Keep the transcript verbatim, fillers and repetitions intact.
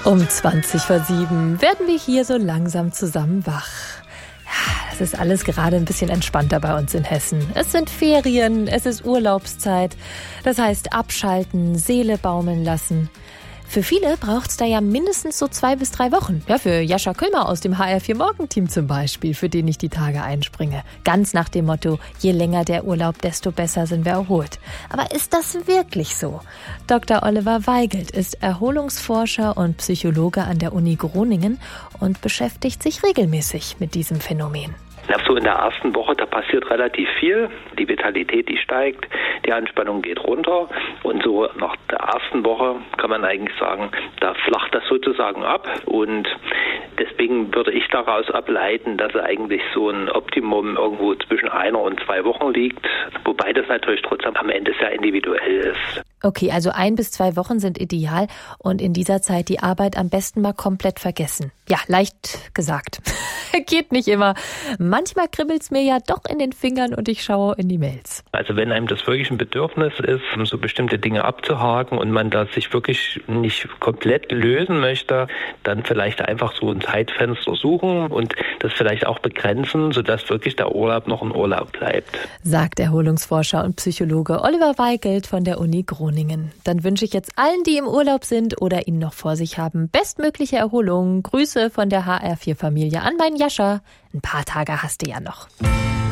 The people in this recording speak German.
Um zwanzig vor sieben werden wir hier so langsam zusammen wach. Ja, das ist alles gerade ein bisschen entspannter bei uns in Hessen. Es sind Ferien, es ist Urlaubszeit. Das heißt abschalten, Seele baumeln lassen. Für viele braucht's da ja mindestens so zwei bis drei Wochen. Ja, für Jascha Küllmer aus dem H R vier Morgenteam zum Beispiel, für den ich die Tage einspringe. Ganz nach dem Motto, je länger der Urlaub, desto besser sind wir erholt. Aber ist das wirklich so? Doktor Oliver Weigelt ist Erholungsforscher und Psychologe an der Uni Groningen und beschäftigt sich regelmäßig mit diesem Phänomen. Ja, so in der ersten Woche, da passiert relativ viel. Die Vitalität, die steigt, die Anspannung geht runter. Und so nach der ersten Woche kann man eigentlich sagen, da flacht das sozusagen ab. Und deswegen würde ich daraus ableiten, dass eigentlich so ein Optimum irgendwo zwischen einer und zwei Wochen liegt. Wobei das natürlich trotzdem am Ende sehr individuell ist. Okay, also ein bis zwei Wochen sind ideal und in dieser Zeit die Arbeit am besten mal komplett vergessen. Ja, leicht gesagt. Geht nicht immer. Manchmal kribbelt's mir ja doch in den Fingern und ich schaue in die Mails. Also wenn einem das wirklich ein Bedürfnis ist, so bestimmte Dinge abzuhaken und man da sich wirklich nicht komplett lösen möchte, dann vielleicht einfach so ein Zeitfenster suchen und das vielleicht auch begrenzen, sodass wirklich der Urlaub noch ein Urlaub bleibt. Sagt Erholungsforscher und Psychologe Oliver Weigelt von der Uni Groningen. Dann wünsche ich jetzt allen, die im Urlaub sind oder ihn noch vor sich haben, bestmögliche Erholung. Grüße von der H R vier Familie an meinen Jascha. Ein paar Tage hast du ja noch.